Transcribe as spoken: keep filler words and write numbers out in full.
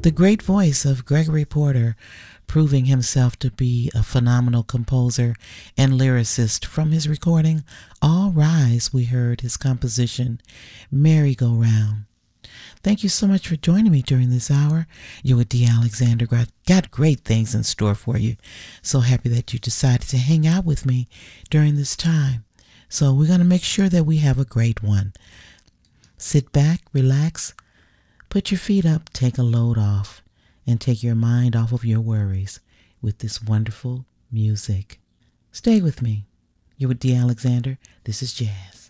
The great voice of Gregory Porter, proving himself to be a phenomenal composer and lyricist. From his recording, All Rise, we heard his composition, Merry-Go-Round. Thank you so much for joining me during this hour. You with Dee Alexander. Got great things in store for you. So happy that you decided to hang out with me during this time. So we're going to make sure that we have a great one. Sit back, relax, put your feet up, take a load off, and take your mind off of your worries with this wonderful music. Stay with me. You're with Dee Alexander. This is Jazz.